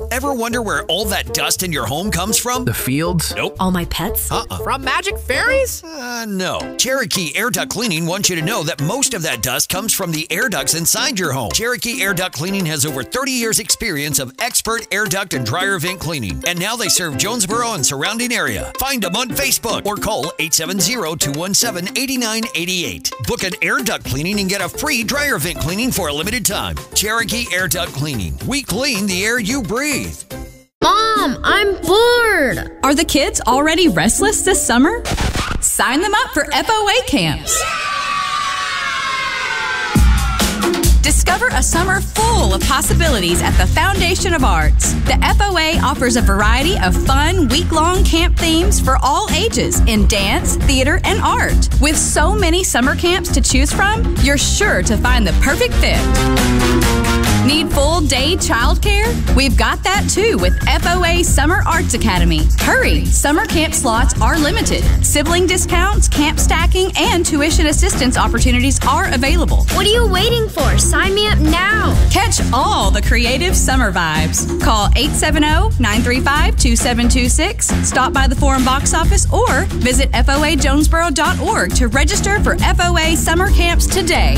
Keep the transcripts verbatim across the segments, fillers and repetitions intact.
Ever wonder where all that dust in your home comes from? The fields? Nope. All my pets? Uh-uh. From Magic Fairies? Uh, no. Cherokee Air Duct Cleaning wants you to know that most of that dust comes from the air ducts inside your home. Cherokee Air Duct Cleaning has over thirty years experience of expert air duct and dryer vent cleaning. And now they serve Jonesboro and surrounding area. Find them on Facebook or call eight seven zero, two one seven, eight nine eight eight. Book an air duct cleaning and get a free dryer vent cleaning for a limited time. Cherokee Air Duct Cleaning. We clean the air you breathe. Mom, I'm bored. Are the kids already restless this summer? Sign them up for F O A camps. Discover a summer full of possibilities at the Foundation of Arts. The F O A offers a variety of fun, week-long camp themes for all ages in dance, theater, and art. With so many summer camps to choose from, you're sure to find the perfect fit. Need full-day childcare? We've got that too with F O A Summer Arts Academy. Hurry! Summer camp slots are limited. Sibling discounts, camp stacking, and tuition assistance opportunities are available. What are you waiting for? Sign me up now. Catch all the creative summer vibes. Call eight seven zero, nine three five, two seven two six, stop by the Forum box office, or visit F O A jonesboro dot org to register for F O A summer camps today.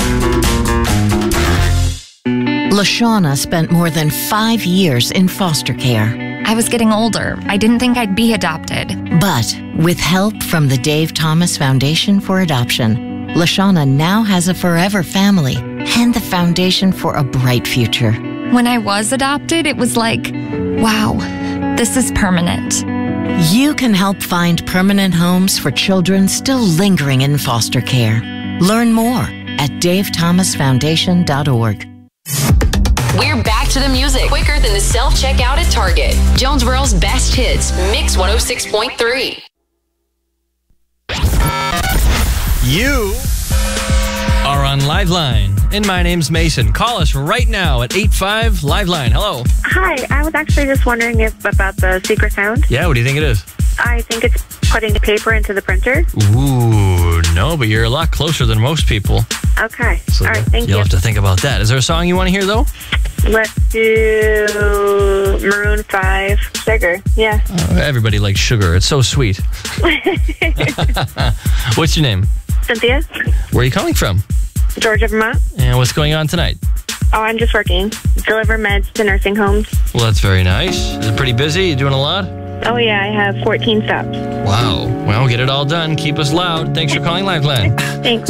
LaShawna spent more than five years in foster care. I was getting older. I didn't think I'd be adopted. But with help from the Dave Thomas Foundation for Adoption, LaShawna now has a forever family and the foundation for a bright future. When I was adopted, it was like, wow, this is permanent. You can help find permanent homes for children still lingering in foster care. Learn more at dave thomas foundation dot org. We're back to the music quicker than the self-checkout at Target. Jonesboro's best hits, Mix one oh six point three. You are on Liveline, and my name's Mason. Call us right now at eight five Liveline. Hello. Hi, I was actually just wondering if about the secret sound. Yeah, what do you think it is? I think it's putting the paper into the printer. Ooh, no, but you're a lot closer than most people. Okay. So all right, thank you'll you. have to think about that. Is there a song you want to hear, though? Let's do Maroon five, Sugar. Yeah. Uh, everybody likes sugar. It's so sweet. What's your name? Cynthia. Where are you calling from? Georgia, Vermont. And what's going on tonight? Oh, I'm just working. Deliver meds to nursing homes. Well, that's very nice. Is it pretty busy? You doing a lot? Oh, yeah, I have fourteen stops. Wow. Well, get it all done. Keep us loud. Thanks for calling Liveline. Thanks.